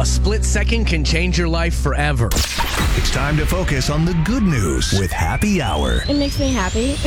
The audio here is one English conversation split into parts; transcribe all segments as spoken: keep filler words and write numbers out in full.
A split second can change your life forever. It's time to focus on the good news with Happy Hour. It makes me happy.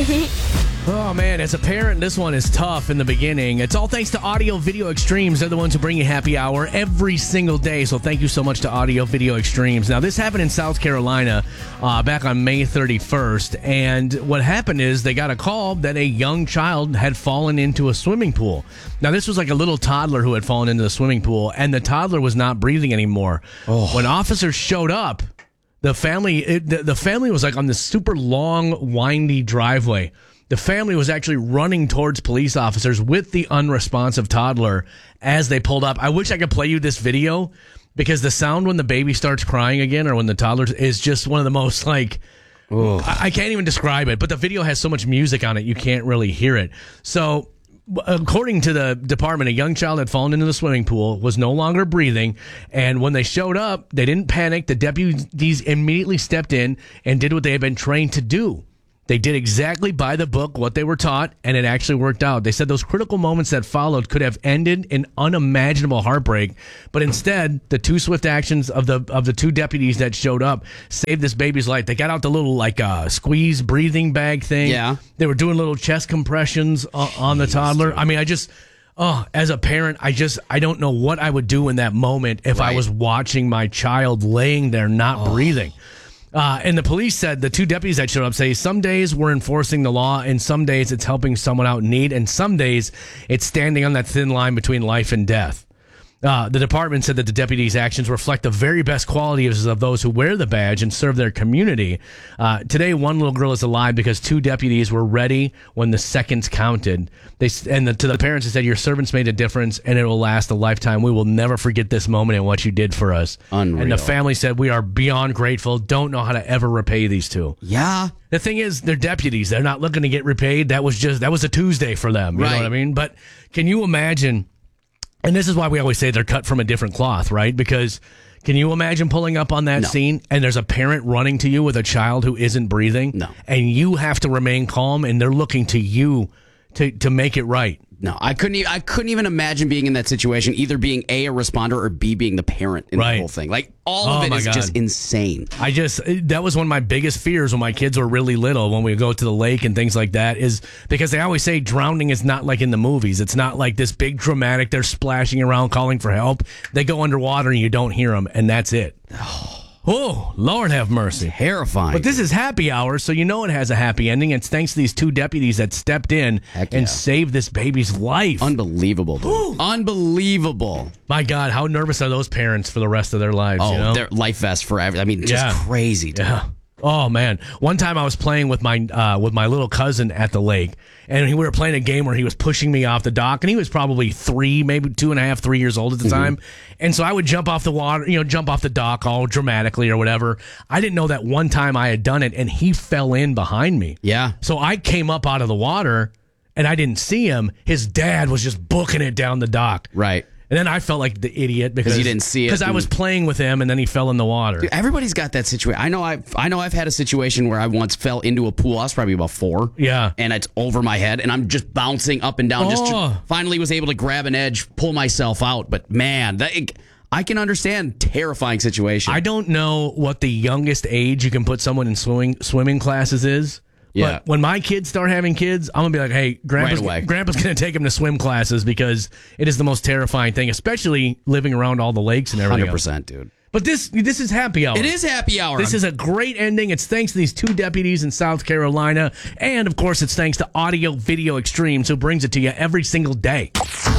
Oh, man, as a parent, this one is tough in the beginning. It's all thanks to Audio Video Extremes. They're the ones who bring you Happy Hour every single day, so thank you so much to Audio Video Extremes. Now, this happened in South Carolina uh, back on May thirty-first, and what happened is they got a call that a young child had fallen into a swimming pool. Now, this was like a little toddler who had fallen into the swimming pool, and the toddler was not breathing anymore. Oh. When officers showed up, the family, it, the, the family was like on this super long, windy driveway. The family was actually running towards police officers with the unresponsive toddler as they pulled up. I wish I could play you this video because the sound when the baby starts crying again or when the toddler is just one of the most like, I, I can't even describe it, but the video has so much music on it, you can't really hear it. So according to the department, a young child had fallen into the swimming pool, was no longer breathing, and when they showed up, they didn't panic. The deputies immediately stepped in and did what they had been trained to do. They did exactly by the book what they were taught, and it actually worked out. They said those critical moments that followed could have ended in unimaginable heartbreak, but instead, the two swift actions of the of the two deputies that showed up saved this baby's life. They got out the little like uh, squeeze breathing bag thing. Yeah, they were doing little chest compressions uh, on the toddler. I mean, I just. Oh, as a parent, I just, I don't know what I would do in that moment if right. I was watching my child laying there not oh. breathing. Uh, and the police said, the two deputies that showed up say, some days we're enforcing the law, and some days it's helping someone out in need, and some days it's standing on that thin line between life and death. Uh, the department said that the deputies' actions reflect the very best qualities of those who wear the badge and serve their community. Uh, today, one little girl is alive because two deputies were ready when the seconds counted. They and the, to the parents, they said, "Your servants made a difference, and it will last a lifetime. We will never forget this moment and what you did for us." Unreal. And the family said, "We are beyond grateful. Don't know how to ever repay these two." Yeah. The thing is, they're deputies. They're not looking to get repaid. That was just that was a Tuesday for them. You right. know what I mean? But can you imagine? And this is why we always say they're cut from a different cloth, right? Because can you imagine pulling up on that no. scene and there's a parent running to you with a child who isn't breathing? No. And you have to remain calm and they're looking to you to, to make it right. No, I couldn't. E- I couldn't even imagine being in that situation. Either being A, a responder, or B, being the parent in right. the whole thing. Like all oh of it is God. just insane. I just that was one of my biggest fears when my kids were really little. When we go to the lake and things like that, is because they always say drowning is not like in the movies. It's not like this big dramatic. They're splashing around calling for help. They go underwater and you don't hear them, and that's it. Oh, Lord have mercy. Terrifying. But this is Happy Hour, so you know it has a happy ending. It's thanks to these two deputies that stepped in Heck and yeah. saved this baby's life. Unbelievable. Dude. Unbelievable. My God, how nervous are those parents for the rest of their lives? Oh, you know? their life vest forever. I mean, just Yeah. crazy, dude. Yeah. Oh man! One time I was playing with my uh, with my little cousin at the lake, and we were playing a game where he was pushing me off the dock, and he was probably three, maybe two and a half, three years old at the mm-hmm. time, and so I would jump off the water, you know, jump off the dock all dramatically or whatever. I didn't know that one time I had done it, and he fell in behind me. Yeah. So I came up out of the water, and I didn't see him. His dad was just booking it down the dock. Right. And then I felt like the idiot because you didn't see it. Because I was playing with him, and then he fell in the water. Dude, everybody's got that situation. I know. I I know. I've had a situation where I once fell into a pool. I was probably about four. Yeah, and it's over my head, and I'm just bouncing up and down. Oh. Just to, finally was able to grab an edge, pull myself out. But man, that, I can understand terrifying situation. I don't know what the youngest age you can put someone in swimming swimming classes is. Yeah. But when my kids start having kids, I'm going to be like, hey, Grandpa's, right Grandpa's going to take them to swim classes because it is the most terrifying thing, especially living around all the lakes and everything one hundred percent, else. dude. But this this is Happy Hour. It is Happy Hour. This is a great ending. It's thanks to these two deputies in South Carolina. And, of course, it's thanks to Audio Video Extremes, who brings it to you every single day.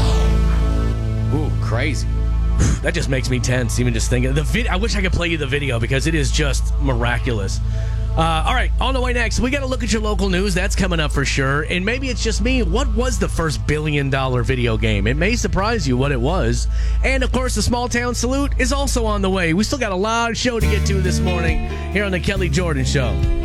Ooh, crazy. That just makes me tense, even just thinking. The vid- I wish I could play you the video because it is just miraculous. Uh, all right, on the way next, we got to look at your local news. That's coming up for sure. And maybe it's just me. What was the first billion dollar video game? It may surprise you what it was. And, of course, the Small Town Salute is also on the way. We still got a lot of show to get to this morning here on the Kelly Jordan Show.